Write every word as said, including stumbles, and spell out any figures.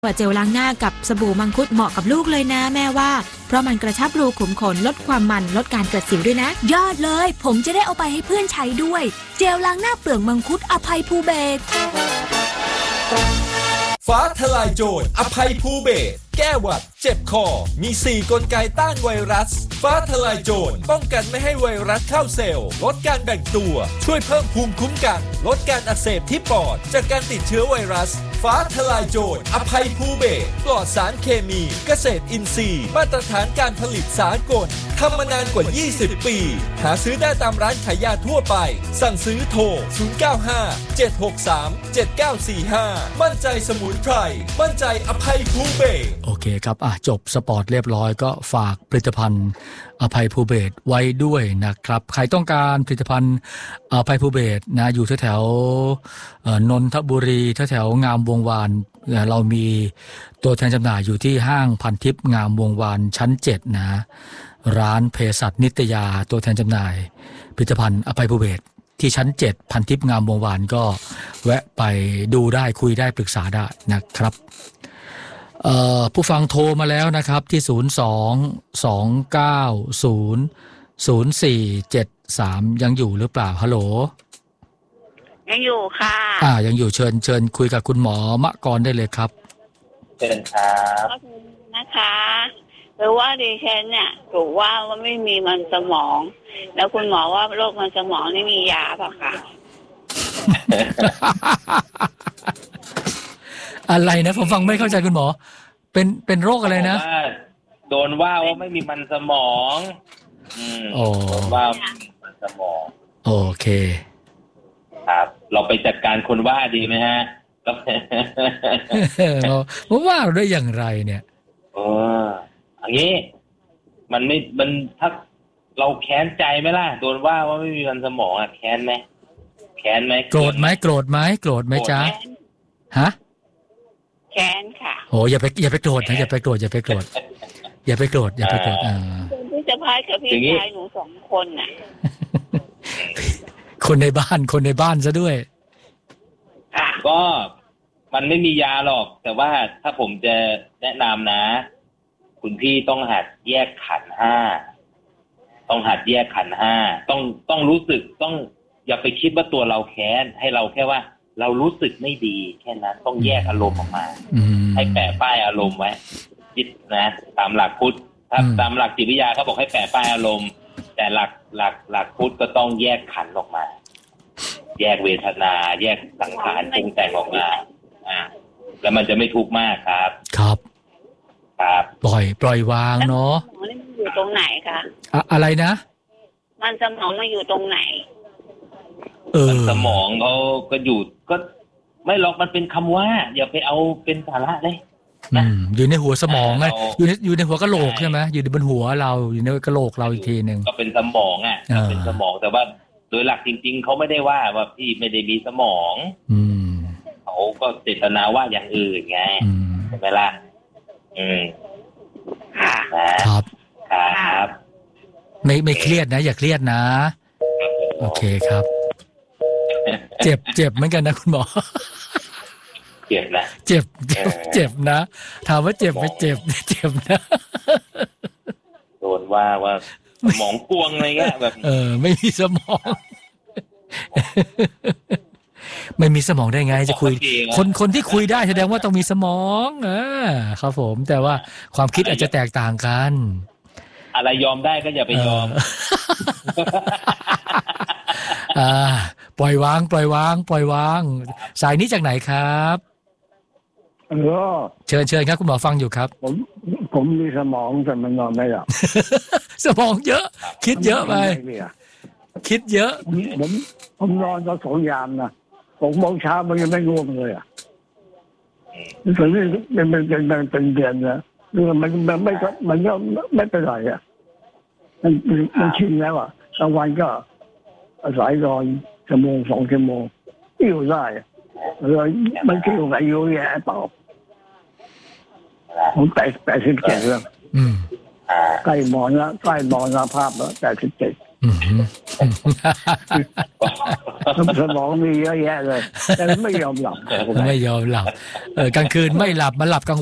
ว่าเจลล้างหน้ากับสบู่มังคุดเหมาะกับลูกเลยนะแม่ว่าเพราะมันกระชับรูขุมขนลดความมันลดการเกิดสิวด้วยนะยอดเลยผมจะได้เอาไปให้เพื่อนใช้ด้วยเจลล้างหน้าเปลือกมังคุดอภัยภูเบศรฟ้าทลายโจรอภัยภูเบศรแก้หวัดเจ็บคอมีสี่กลไกต้านไวรัสฟ้าทลายโจรป้องกันไม่ให้ไวรัสเข้าเซลล์ลดการแบ่งตัวช่วยเพิ่มภูมิคุ้มกันลดการอักเสบที่ปอดจากการติดเชื้อไวรัสฟ้าทลายโจรอภัยภูเบศรปลอดสารเคมีเกษตรอินทรีย์มาตรฐานการผลิตสากลทำมานานกว่ายี่สิบปีหาซื้อได้ตามร้านขายยาทั่วไปสั่งซื้อโทรศูนย์ เก้า ห้า เจ็ด หก สาม เจ็ด เก้า สี่ ห้ามั่นใจสมุนไพรมั่นใจอภัยภูเบศรโอเคครับอ่ะจบสปอร์ตเรียบร้อยก็ฝากผลิตภัณฑ์อภัยภูเบศรไว้ด้วยนะครับใครต้องการผลิตภัณฑ์อภัยภูเบศรนะอยู่แถวๆนนทบุรีแถวๆงามวงวานเรามีตัวแทนจำหน่ายอยู่ที่ห้างพันทิพย์งามวงวานชั้นเจ็ดนะร้านเภสัชนิตยาตัวแทนจำหน่ายผลิตภัณฑ์อภัยภูเบศรที่ชั้นเจ็ดพันทิพย์งามวงวานก็แวะไปดูได้คุยได้ปรึกษาได้นะครับผู้ฟังโทรมาแล้วนะครับที่ศูนย์ สอง สอง เก้า ศูนย์ ศูนย์ สี่ เจ็ด สามยังอยู่หรือเปล่าฮัลโหลยังอยู่ค่ะอ่ายังอยู่เชิญเชิญคุยกับคุณหมอมะกรได้เลยครับเชิญครับนะคะหรือว่าดิฉันเนี่ยถูกว่าว่าไม่มีมันสมองแล้วคุณหมอว่าโรคมันสมองนี่มียาป่ะคะอะไรนะผมฟังไม่เข้าใจคุณหมอเป็นเป็นโรคอะไรนะโดนว่าว่าไม่มีมันสมองอืมโดนว่ามันสมองโอเคครับเราไปจัดการคนว่าดีไหมฮะก็ผมว่าได้อย่างไรเนี่ยเอออย่างนี้มันไม่มันถ้าเราแค้นใจไหมล่ะโดนว่าว่าไม่มีมันสมองอ่ะแค้นไหมแค้นไหมโกรธไหมโกรธไหมโกรธไหมจ๊ะฮะแค้นค่ะโหอย่าไปอย่าไปโกรธนะอย่าไปโกรธอย่าไปโกรธอย่าไปโกรธอย่าไปโกรธอ่าพี่จะพายกับพี่ชายหนูสองคนน่ะคนในบ้านคนในบ้านซะด้วยก็มันไม่มียาหรอกแต่ว่าถ้าผมจะแนะนำนะคุณพี่ต้องหัดแยกขันธ์ห้าต้องหัดแยกขันธ์ห้าต้องต้องรู้สึกต้องอย่าไปคิดว่าตัวเราแค้นให้เราแค่ว่าเรารู้สึกไม่ดีแค่นั้นต้องแยกอารมณ์ออกมาให้แปะป้ายอารมณ์ไว้คิดนะตามหลักพุทธถ้าตามหลักจิตวิทยาเขาบอกให้แปะป้ายอารมณ์แต่หลักหลักหลักพุทธก็ต้องแยกขันธ์ออกมาแยกเวทนาแยกสังขารปรุงแต่งออกมาอ่าแล้วมันจะไม่ทุกข์มากครับครับครับปล่อยปล่อยวางเนาะมันอยู่ตรงไหนคะอะอะไรนะมันสมองมันอยู่ตรงไหนเออสมองเขาก็อยู่ก็ไม่หรอกมันเป็นคำว่าอย่าไปเอาเป็นสาระเลยนะอยู่ในหัวสมองไงอยู่ในอยู่ในหัวกะโหลกใช่ไหมอยู่ในบนหัวเราอยู่ในกะโหลกเราอีกทีหนึ่งก็เป็นสมองอ่ะเป็นสมองแต่ว่าโดยหลักจริงๆเขาไม่ได้ว่าว่าพี่ไม่ได้มีสมองอืมเขาก็เจตนาว่าอย่างอื่นไงใช่ไหมล่ะอืมนะครับครับไม่ไม่เครียดนะอย่าเครียดนะโอเคครับเจ็บเจ็บเหมือนกันนะคุณหมอเจ็บนะเจ็บเจ็บเจ็บนะถามว่าเจ็บไม่เจ็บเจ็บนะโดนว่าว่าสมองกวงอะไรเงี้ยแบบเออไม่มีสมองไม่มีสมองได้ไงจะคุยคนคนที่คุยได้แสดงว่าต้องมีสมองอ่าครับผมแต่ว่าความคิดอาจจะแตกต่างกันอะไรยอมได้ก็อย่าไปยอมอ่าปล่อยวางปล่อยวางปล่อยวางสายนี้จากไหนครับเออเชิญเชิญครับคุณหมอฟังอยู่ครับผมผมมีสมองแต่มันนอนไม่หลับสมองเยอะคิดเยอะไปคิดเยอะผมผมนอนตอนสองยามนะหกโมงเช้ามันยังไม่ง่วงเลยอ่ะส่วนนี้เป็นเป็นเป็นเป็นเดือนนะเรื่องมันมันไม่ก็มันก็ไม่เป็นไรอ่ะมันมันชินแล้วอ่ะกลางวันก็อาศัยนอนชั่วโมงสองชั่วโมงอยู่ได้เลยมันคิดว่าอายุแย่เปล่าผมแปดแปดสิบเจ็ดแล้วใกล้มรณะใกล้มรณภาพแล้วแปดสิบเจ็ดสมองมีเยอะแยะเลยแต่ไม่ยอมหลับไม่ยอมหลับเออกลางคืนไม่หลับมาหลับกลาง